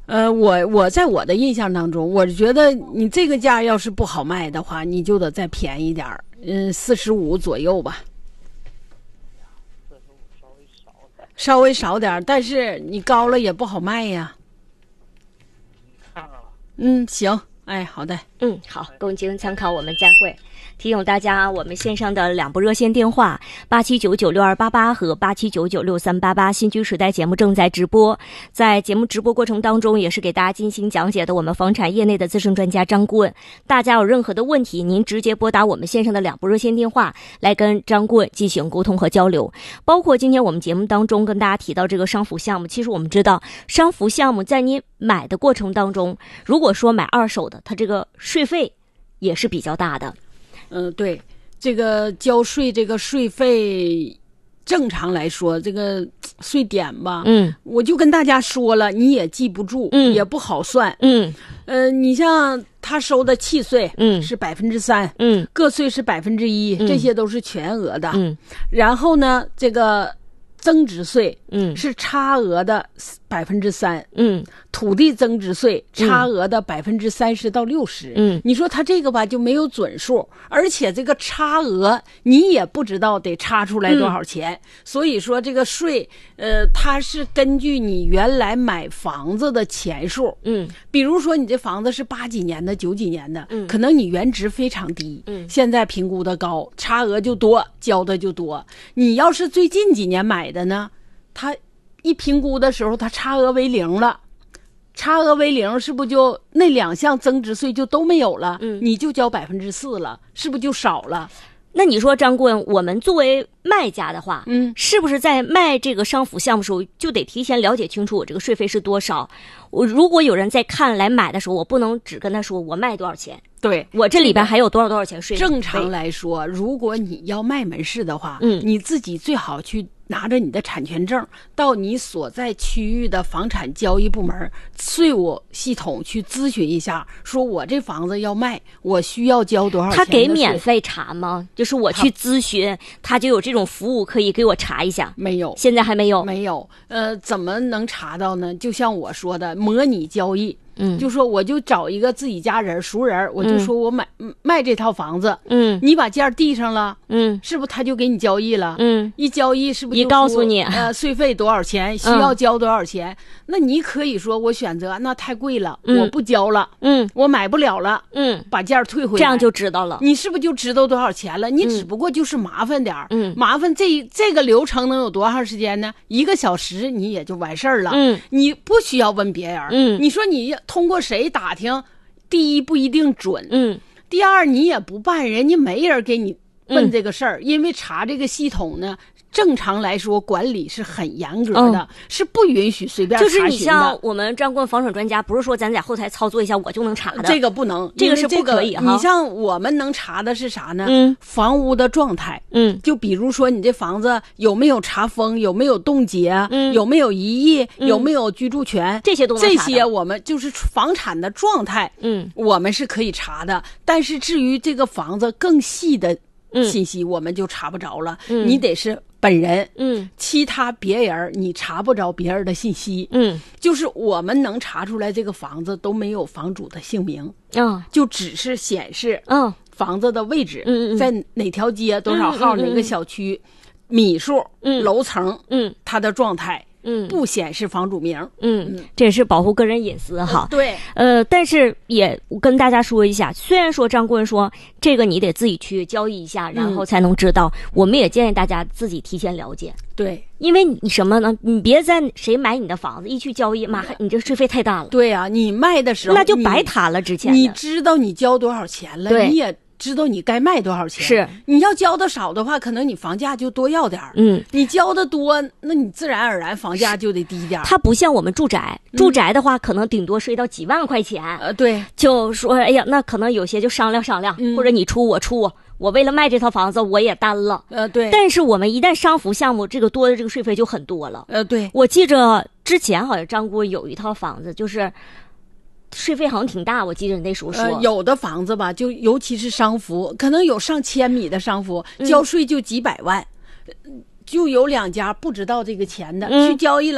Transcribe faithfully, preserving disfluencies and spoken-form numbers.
呃，我我在我的印象当中，我觉得你这个价要是不好卖的话，你就得再便宜点儿，嗯，四十五左右吧。稍微少点，但是你高了也不好卖呀。嗯，行，哎，好的， 嗯，好，供经参考，我们再会。提醒大家，我们线上的两部热线电话八七九九六二八八和八七九九六三八八，新居时代节目正在直播。在节目直播过程当中，也是给大家进行讲解的我们房产业内的资深专家张顾问。大家有任何的问题，您直接拨打我们线上的两部热线电话来跟张顾问进行沟通和交流。包括今天我们节目当中跟大家提到这个商服项目，其实我们知道商服项目在你买的过程当中，如果说买二手的，它这个税费也是比较大的。 嗯，对，这个交税，这个税费，正常来说，这个税点吧， 嗯， 我就跟大家说了，你也记不住， 嗯， 也不好算， 嗯， 呃，你像他收的契税， 嗯， 是百分之三， 嗯， 个税是百分之一， 嗯， 这些都是全额的， 嗯， 然后呢，这个增值税， 嗯， 是差额的百分之三， 嗯， 土地增值税差额的百分之三十到六十， 嗯， 你说他这个吧就没有准数，而且这个差额你也不知道得差出来多少钱，嗯、所以说这个税，呃，它是根据你原来买房子的钱数， 嗯， 比如说你这房子是八几年的、九几年的， 嗯， 可能你原值非常低， 嗯， 现在评估的高，差额就多，交的就多。你要是最近几年买的呢，它一评估的时候，它差额为零了。差额为零，是不是就那两项增值税就都没有了？ 嗯， 你就交百分之四了，是不是就少了？ 那你说张顾问，我们作为卖家的话， 嗯， 是不是在卖这个商服项目的时候，就得提前了解清楚我这个税费是多少？我如果有人在看来买的时候，我不能只跟他说我卖多少钱， 对我这里边还有多少多少钱税。 正常来说，如果你要卖门市的话， 嗯， 你自己最好去拿着你的产权证到你所在区域的房产交易部门税务系统去咨询一下，说我这房子要卖，我需要交多少钱的税。 他给免费查吗？就是我去咨询，他就有这种服务可以给我查一下？ 没有， 现在还没有。 没有，呃，怎么能查到呢？就像我说的，模拟交易。 嗯， 就说我就找一个自己家人熟人，我就说我买、嗯、卖这套房子， 嗯， 你把件递上了， 嗯， 是不是他就给你交易了？ 嗯， 一交易是不是就一告诉你呃税费多少钱，需要交多少钱？嗯、那你可以说我选择那太贵了， 嗯、 我不交了， 嗯， 我买不了了， 嗯， 把件退回来， 这样就知道了。 你是不是就知道多少钱了？你只不过就是麻烦点儿， 嗯， 麻烦这这个流程能有多长时间呢？一个小时你也就完事儿了， 嗯， 你不需要问别人， 嗯， 你说你通过谁打？打听，第一不一定准， 嗯， 第二你也不办，人家没人给你问这个事儿、 嗯， 因为查这个系统呢，正常来说管理是很严格的， 嗯、 是不允许随便查询的。 就是你像我们张顾问房产专家，不是说咱在后台操作一下我就能查的， 这个不能， 这个是不可以哈。 你像我们能查的是啥呢？ 嗯， 房屋的状态， 嗯， 就比如说你这房子有没有查封，有没有冻结， 嗯， 有没有异议， 嗯、 有没有居住权， 这些都能查的。 这些我们就是房产的状态， 嗯， 我们是可以查的。但是至于这个房子更细的信息，我们就查不着了。 嗯， 你得是本人， 嗯， 其他别人你查不着别人的信息， 嗯， 就是我们能查出来这个房子都没有房主的姓名， 嗯， 就只是显示， 嗯， 房子的位置， 嗯嗯， 在哪条街多少号， 嗯嗯嗯、 哪个小区，米数， 嗯， 楼层， 嗯， 它的状态。 嗯， 不显示房主名， 嗯，这也是保护个人隐私哈、 嗯。对， 呃，但是也跟大家说一下，虽然说张顾问说这个你得自己去交易一下，然后才能知道，嗯、我们也建议大家自己提前了解。 对， 因为你什么呢？你别在谁买你的房子一去交易，妈，你这税费太大了。 对啊，你卖的时候那就白谈了之前的。 你知道你交多少钱了，你也知道你该卖多少钱。 是， 你要交的少的话，可能你房价就多要点儿。 嗯， 你交的多，那你自然而然房价就得低点儿。 它不像我们住宅，住宅的话、嗯、可能顶多税到几万块钱。 呃，对， 就说哎呀，那可能有些就商量商量，嗯、或者你出我出。我为了卖这套房子，我也担了。 呃，对。 但是我们一旦商服项目，这个多的这个税费就很多了。 呃，对。 我记着之前好像张顾有一套房子，就是税费好像挺大，我记得你那时候说、 呃、有的房子吧，就尤其是商服，可能有上千米的商服，交税就几百万，嗯、就有两家不知道这个钱的、嗯、去交易了。